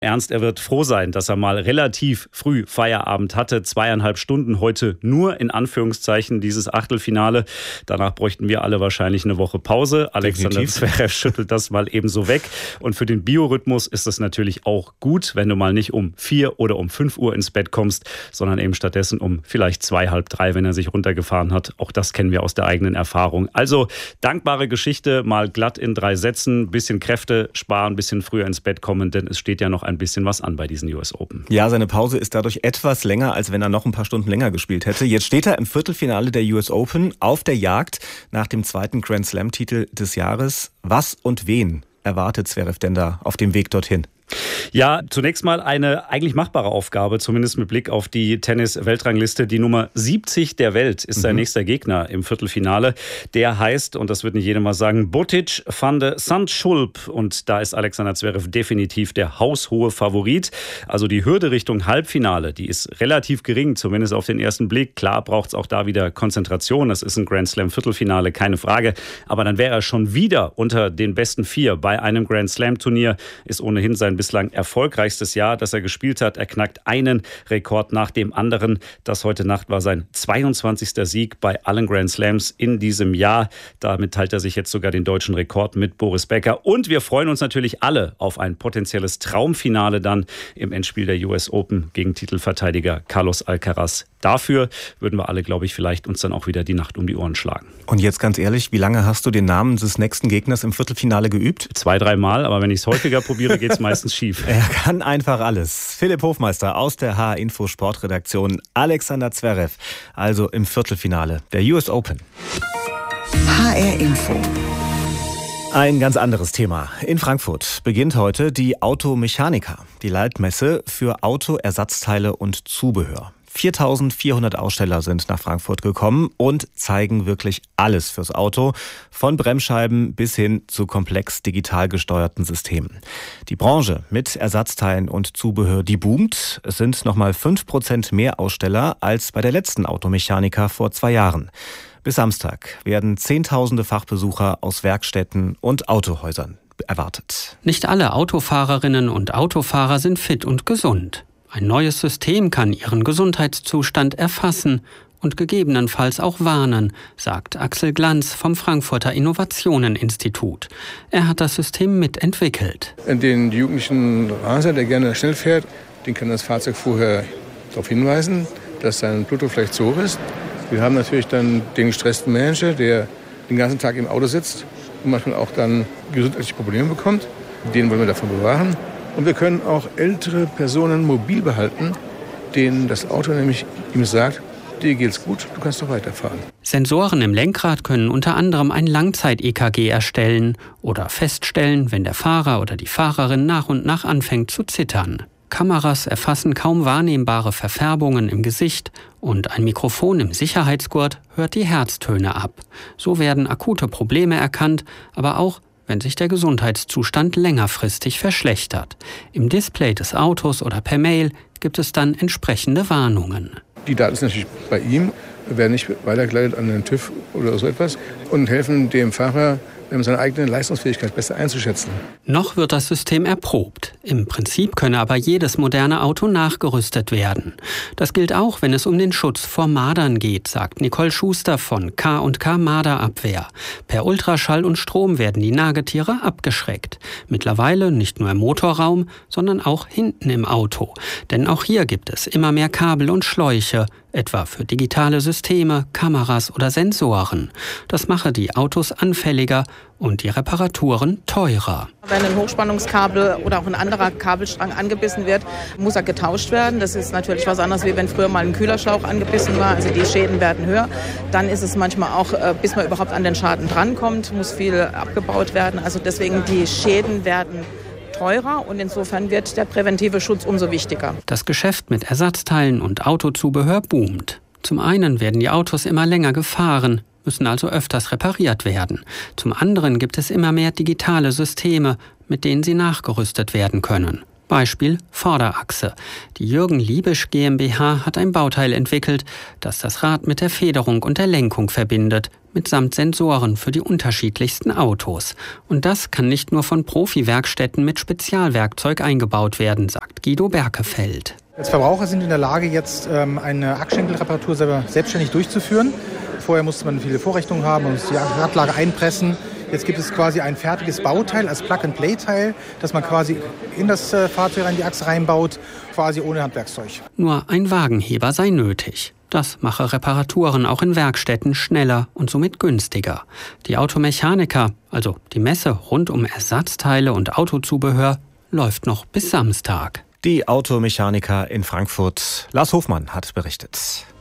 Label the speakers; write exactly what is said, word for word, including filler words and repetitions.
Speaker 1: Ernst, er wird froh sein, dass er mal relativ früh Feierabend hatte. Zweieinhalb Stunden heute nur in Anführungszeichen dieses Achtelfinale. Danach bräuchten wir alle wahrscheinlich eine Woche Pause. Alexander Zverev schüttelt das mal ebenso weg. Und für den Biorhythmus ist es natürlich auch gut, wenn du mal nicht um vier oder um fünf Uhr ins Bett kommst, sondern eben stattdessen um vielleicht zwei, halb drei, wenn er sich runtergefahren hat. Auch das kennen wir aus der eigenen Erfahrung. Also dankbare Geschichte, mal glatt in drei Sätzen, bisschen Kräfte sparen, bisschen früher ins Bett kommen, denn es steht ja noch ein ein bisschen was an bei diesen U S Open.
Speaker 2: Ja, seine Pause ist dadurch etwas länger, als wenn er noch ein paar Stunden länger gespielt hätte. Jetzt steht er im Viertelfinale der U S Open auf der Jagd nach dem zweiten Grand Slam-Titel des Jahres. Was und wen erwartet Zverev denn da auf dem Weg dorthin?
Speaker 1: Ja, zunächst mal eine eigentlich machbare Aufgabe, zumindest mit Blick auf die Tennis-Weltrangliste. Die Nummer siebzig der Welt ist sein mhm. nächster Gegner im Viertelfinale. Der heißt, und das wird nicht jeder mal sagen, Botic van de Zandschulp. Und da ist Alexander Zverev definitiv der haushohe Favorit. Also die Hürde Richtung Halbfinale, die ist relativ gering, zumindest auf den ersten Blick. Klar braucht es auch da wieder Konzentration. Das ist ein Grand Slam-Viertelfinale, keine Frage. Aber dann wäre er schon wieder unter den besten vier bei einem Grand Slam-Turnier. Ist ohnehin sein bislang erfolgreichstes Jahr, das er gespielt hat. Er knackt einen Rekord nach dem anderen. Das heute Nacht war sein zweiundzwanzigster Sieg bei allen Grand Slams in diesem Jahr. Damit teilt er sich jetzt sogar den deutschen Rekord mit Boris Becker. Und wir freuen uns natürlich alle auf ein potenzielles Traumfinale dann im Endspiel der U S Open gegen Titelverteidiger Carlos Alcaraz. Dafür würden wir alle, glaube ich, vielleicht uns dann auch wieder die Nacht um die Ohren schlagen.
Speaker 2: Und jetzt ganz ehrlich, wie lange hast du den Namen des nächsten Gegners im Viertelfinale geübt?
Speaker 1: Zwei, dreimal, aber wenn ich es häufiger probiere, geht es meistens schief.
Speaker 2: Er kann einfach alles. Philipp Hofmeister aus der H R-Info Sportredaktion. Alexander Zverev, also im Viertelfinale der U S Open.
Speaker 3: H R-Info.
Speaker 2: Ein ganz anderes Thema. In Frankfurt beginnt heute die Automechanika, die Leitmesse für Autoersatzteile und Zubehör. viertausendvierhundert Aussteller sind nach Frankfurt gekommen und zeigen wirklich alles fürs Auto, von Bremsscheiben bis hin zu komplex digital gesteuerten Systemen. Die Branche mit Ersatzteilen und Zubehör, die boomt. Es sind nochmal fünf Prozent mehr Aussteller als bei der letzten Automechanika vor zwei Jahren. Bis Samstag werden Zehntausende Fachbesucher aus Werkstätten und Autohäusern erwartet.
Speaker 4: Nicht alle Autofahrerinnen und Autofahrer sind fit und gesund. Ein neues System kann ihren Gesundheitszustand erfassen und gegebenenfalls auch warnen, sagt Axel Glanz vom Frankfurter Innovationen-Institut. Er hat das System mitentwickelt.
Speaker 5: Den jugendlichen Raser, der gerne schnell fährt, den kann das Fahrzeug vorher darauf hinweisen, dass sein Blutdruck vielleicht zu hoch ist. Wir haben natürlich dann den gestressten Manager, der den ganzen Tag im Auto sitzt und manchmal auch dann gesundheitliche Probleme bekommt. Den wollen wir davon bewahren. Und wir können auch ältere Personen mobil behalten, denen das Auto nämlich ihm sagt, dir geht's gut, du kannst doch weiterfahren.
Speaker 4: Sensoren im Lenkrad können unter anderem ein Langzeit-E K G erstellen oder feststellen, wenn der Fahrer oder die Fahrerin nach und nach anfängt zu zittern. Kameras erfassen kaum wahrnehmbare Verfärbungen im Gesicht und ein Mikrofon im Sicherheitsgurt hört die Herztöne ab. So werden akute Probleme erkannt, aber auch wenn sich der Gesundheitszustand längerfristig verschlechtert. Im Display des Autos oder per Mail gibt es dann entsprechende Warnungen.
Speaker 5: Die Daten sind natürlich bei ihm, werden nicht weitergeleitet an den TÜV oder so etwas und helfen dem Fahrer, seine eigene Leistungsfähigkeit besser einzuschätzen.
Speaker 4: Noch wird das System erprobt. Im Prinzip könne aber jedes moderne Auto nachgerüstet werden. Das gilt auch, wenn es um den Schutz vor Mardern geht, sagt Nicole Schuster von K und K Marderabwehr. Per Ultraschall und Strom werden die Nagetiere abgeschreckt. Mittlerweile nicht nur im Motorraum, sondern auch hinten im Auto. Denn auch hier gibt es immer mehr Kabel und Schläuche, etwa für digitale Systeme, Kameras oder Sensoren. Das mache die Autos anfälliger und die Reparaturen teurer.
Speaker 6: Wenn ein Hochspannungskabel oder auch ein anderer Kabelstrang angebissen wird, muss er getauscht werden. Das ist natürlich was anderes, wie wenn früher mal ein Kühlerschlauch angebissen war. Also die Schäden werden höher. Dann ist es manchmal auch, bis man überhaupt an den Schaden drankommt, muss viel abgebaut werden. Also deswegen die Schäden werden teurer und insofern wird der präventive Schutz umso wichtiger.
Speaker 4: Das Geschäft mit Ersatzteilen und Autozubehör boomt. Zum einen werden die Autos immer länger gefahren, müssen also öfters repariert werden. Zum anderen gibt es immer mehr digitale Systeme, mit denen sie nachgerüstet werden können. Beispiel Vorderachse. Die Jürgen Liebisch GmbH hat ein Bauteil entwickelt, das das Rad mit der Federung und der Lenkung verbindet, mitsamt Sensoren für die unterschiedlichsten Autos. Und das kann nicht nur von Profi-Werkstätten mit Spezialwerkzeug eingebaut werden, sagt Guido Berkefeld.
Speaker 7: Als Verbraucher sind wir in der Lage, jetzt eine Achsschenkelreparatur selber selbstständig durchzuführen. Vorher musste man viele Vorrichtungen haben und die Radlage einpressen. Jetzt gibt es quasi ein fertiges Bauteil als Plug-and-Play-Teil, das man quasi in das Fahrzeug in die Achse reinbaut, quasi ohne Handwerkszeug.
Speaker 4: Nur ein Wagenheber sei nötig. Das mache Reparaturen auch in Werkstätten schneller und somit günstiger. Die Automechaniker, also die Messe rund um Ersatzteile und Autozubehör, läuft noch bis Samstag.
Speaker 2: Die Automechaniker in Frankfurt. Lars Hofmann hat berichtet.